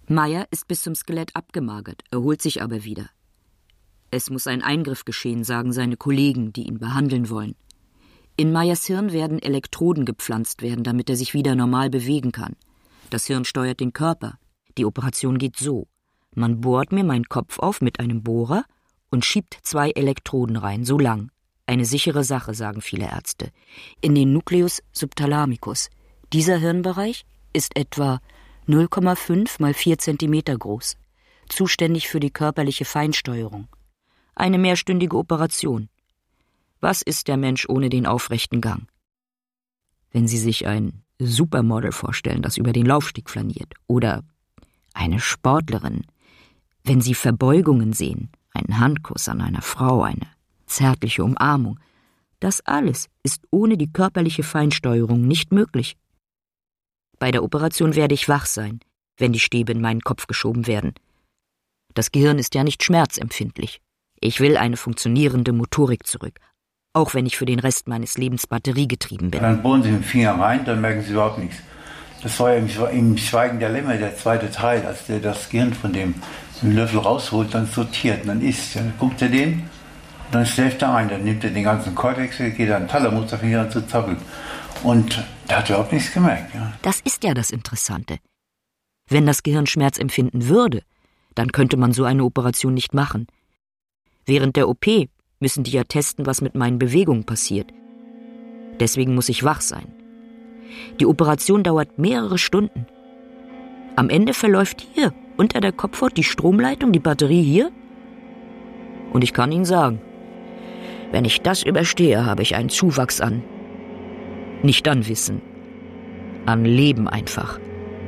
Meyer ist bis zum Skelett abgemagert, erholt sich aber wieder. Es muss ein Eingriff geschehen, sagen seine Kollegen, die ihn behandeln wollen. In Meyers Hirn werden Elektroden gepflanzt werden, damit er sich wieder normal bewegen kann. Das Hirn steuert den Körper. Die Operation geht so. Man bohrt mir meinen Kopf auf mit einem Bohrer und schiebt 2 Elektroden rein, so lang. Eine sichere Sache, sagen viele Ärzte. In den Nucleus subthalamicus. Dieser Hirnbereich ist etwa 0,5 mal 4 Zentimeter groß. Zuständig für die körperliche Feinsteuerung. Eine mehrstündige Operation. Was ist der Mensch ohne den aufrechten Gang? Wenn Sie sich ein Supermodel vorstellen, das über den Laufsteg flaniert, oder eine Sportlerin, wenn Sie Verbeugungen sehen, einen Handkuss an einer Frau, eine zärtliche Umarmung, das alles ist ohne die körperliche Feinsteuerung nicht möglich. Bei der Operation werde ich wach sein, wenn die Stäbe in meinen Kopf geschoben werden. Das Gehirn ist ja nicht schmerzempfindlich. Ich will eine funktionierende Motorik zurück, auch wenn ich für den Rest meines Lebens batteriegetrieben bin. Dann bohren Sie den Finger rein, dann merken Sie überhaupt nichts. Das war ja im Schweigen der Lämmer der zweite Teil, als der das Gehirn von dem Löffel rausholt, dann sortiert, dann isst. Dann guckt er den, dann schläft er ein, dann nimmt er den ganzen Kortex, geht an den Thalamus, da fängt er an zu zappeln. Und der hat überhaupt nichts gemerkt. Ja. Das ist ja das Interessante. Wenn das Gehirn Schmerz empfinden würde, dann könnte man so eine Operation nicht machen. Während der OP müssen die ja testen, was mit meinen Bewegungen passiert. Deswegen muss ich wach sein. Die Operation dauert mehrere Stunden. Am Ende verläuft hier, unter der Kopfhaut, die Stromleitung, die Batterie hier. Und ich kann Ihnen sagen, wenn ich das überstehe, habe ich einen Zuwachs an, nicht an Wissen, an Leben einfach.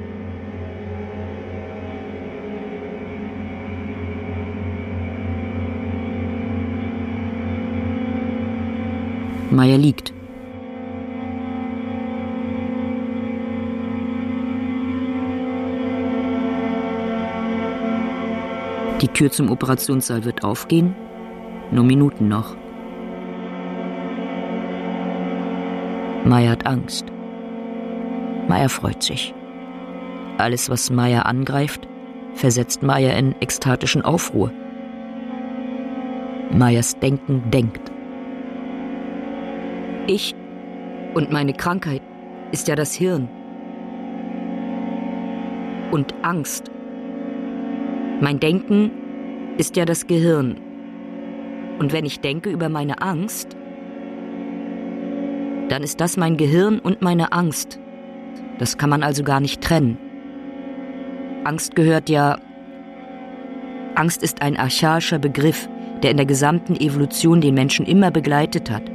Meyer liegt. Die Tür zum Operationssaal wird aufgehen. Nur Minuten noch. Meyer hat Angst. Meyer freut sich. Alles, was Meyer angreift, versetzt Meyer in ekstatischen Aufruhr. Meyers Denken denkt. Ich und meine Krankheit ist ja das Hirn. Und Angst. Mein Denken ist ja das Gehirn. Und wenn ich denke über meine Angst, dann ist das mein Gehirn und meine Angst. Das kann man also gar nicht trennen. Angst ist ein archaischer Begriff, der in der gesamten Evolution den Menschen immer begleitet hat.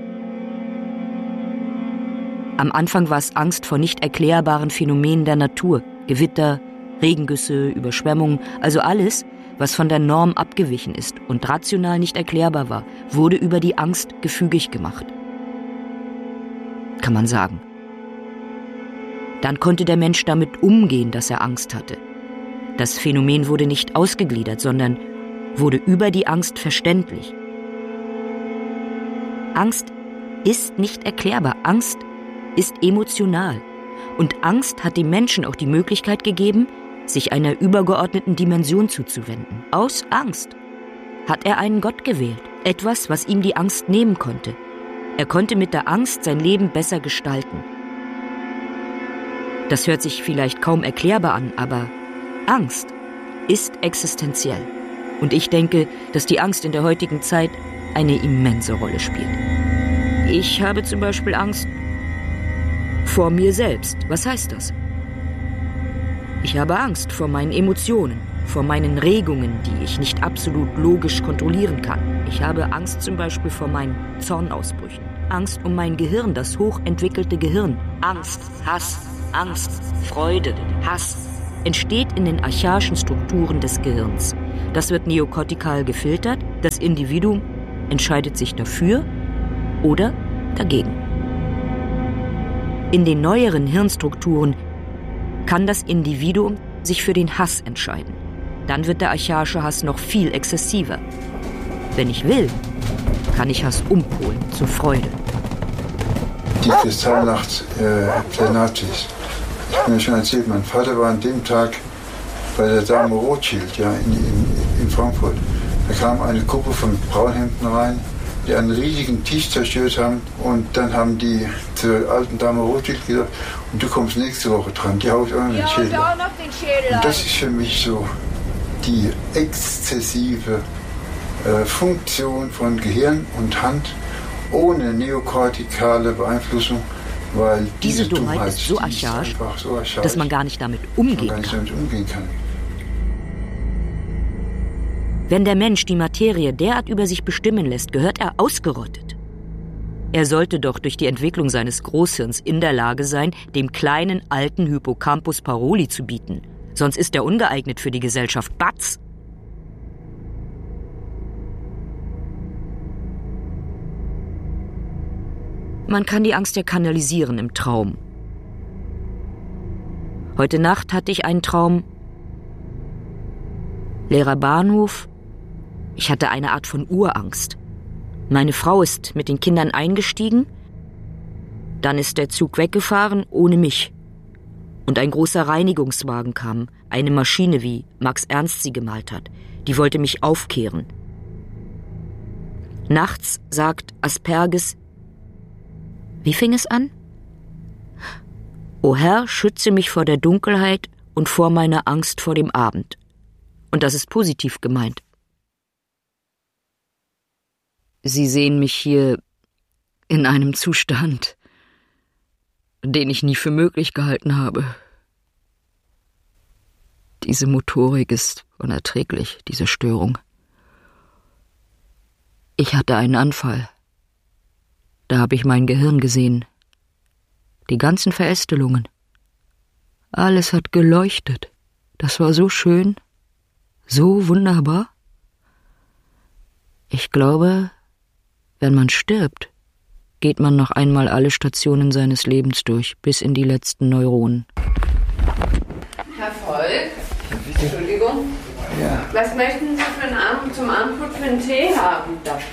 Am Anfang war es Angst vor nicht erklärbaren Phänomenen der Natur, Gewitter, Regengüsse, Überschwemmungen, also alles, was von der Norm abgewichen ist und rational nicht erklärbar war, wurde über die Angst gefügig gemacht. Kann man sagen. Dann konnte der Mensch damit umgehen, dass er Angst hatte. Das Phänomen wurde nicht ausgegliedert, sondern wurde über die Angst verständlich. Angst ist nicht erklärbar. Angst ist emotional. Und Angst hat dem Menschen auch die Möglichkeit gegeben, sich einer übergeordneten Dimension zuzuwenden. Aus Angst hat er einen Gott gewählt. Etwas, was ihm die Angst nehmen konnte. Er konnte mit der Angst sein Leben besser gestalten. Das hört sich vielleicht kaum erklärbar an, aber Angst ist existenziell. Und ich denke, dass die Angst in der heutigen Zeit eine immense Rolle spielt. Ich habe zum Beispiel Angst vor mir selbst. Was heißt das? Ich habe Angst vor meinen Emotionen, vor meinen Regungen, die ich nicht absolut logisch kontrollieren kann. Ich habe Angst zum Beispiel vor meinen Zornausbrüchen. Angst um mein Gehirn, das hochentwickelte Gehirn. Angst, Freude, Hass entsteht in den archaischen Strukturen des Gehirns. Das wird neokortikal gefiltert. Das Individuum entscheidet sich dafür oder dagegen. In den neueren Hirnstrukturen kann das Individuum sich für den Hass entscheiden. Dann wird der archaische Hass noch viel exzessiver. Wenn ich will, kann ich Hass umpolen zur Freude. Die Kristallnacht Plenartis. Ich habe mir schon erzählt, mein Vater war an dem Tag bei der Dame Rothschild, ja, in Frankfurt. Da kam eine Gruppe von Braunhemden rein, die einen riesigen Tisch zerstört haben, und dann haben die zur alten Dame Rothschild gesagt, und du kommst nächste Woche dran, die haut auch noch den Schädel. Und das ist für mich so die exzessive Funktion von Gehirn und Hand ohne neokortikale Beeinflussung, weil diese Dummheit ist so archaisch, dass man gar nicht damit umgehen kann. Wenn der Mensch die Materie derart über sich bestimmen lässt, gehört er ausgerottet. Er sollte doch durch die Entwicklung seines Großhirns in der Lage sein, dem kleinen, alten Hippocampus Paroli zu bieten. Sonst ist er ungeeignet für die Gesellschaft. Batz! Man kann die Angst ja kanalisieren im Traum. Heute Nacht hatte ich einen Traum. Leerer Bahnhof. Ich hatte eine Art von Urangst. Meine Frau ist mit den Kindern eingestiegen. Dann ist der Zug weggefahren, ohne mich. Und ein großer Reinigungswagen kam, eine Maschine, wie Max Ernst sie gemalt hat. Die wollte mich aufkehren. Nachts sagt Asperges: Wie fing es an? O Herr, schütze mich vor der Dunkelheit und vor meiner Angst vor dem Abend. Und das ist positiv gemeint. Sie sehen mich hier in einem Zustand, den ich nie für möglich gehalten habe. Diese Motorik ist unerträglich, diese Störung. Ich hatte einen Anfall. Da habe ich mein Gehirn gesehen. Die ganzen Verästelungen. Alles hat geleuchtet. Das war so schön, so wunderbar. Ich glaube, wenn man stirbt, geht man noch einmal alle Stationen seines Lebens durch, bis in die letzten Neuronen. Herr Volk, Entschuldigung. Ja. Was möchten Sie zum Abendbrot für einen Tee haben?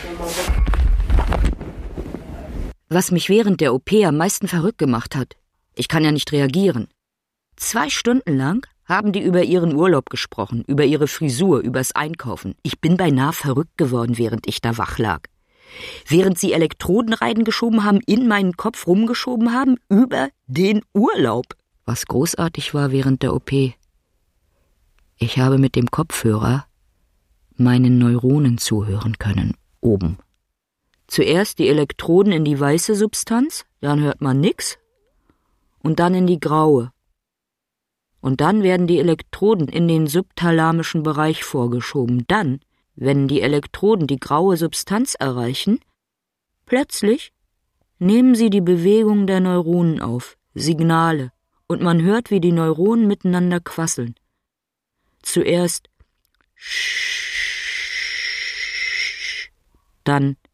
Was mich während der OP am meisten verrückt gemacht hat, ich kann ja nicht reagieren. 2 Stunden lang haben die über ihren Urlaub gesprochen, über ihre Frisur, übers Einkaufen. Ich bin beinahe verrückt geworden, während ich da wach lag. Während sie Elektroden reingeschoben haben, in meinen Kopf rumgeschoben haben, über den Urlaub. Was großartig war während der OP: Ich habe mit dem Kopfhörer meinen Neuronen zuhören können, oben. Zuerst die Elektroden in die weiße Substanz, dann hört man nix, und dann in die graue. Und dann werden die Elektroden in den subthalamischen Bereich vorgeschoben. Dann, wenn die Elektroden die graue Substanz erreichen, plötzlich nehmen sie die Bewegung der Neuronen auf, Signale, und man hört, wie die Neuronen miteinander quasseln. Zuerst dann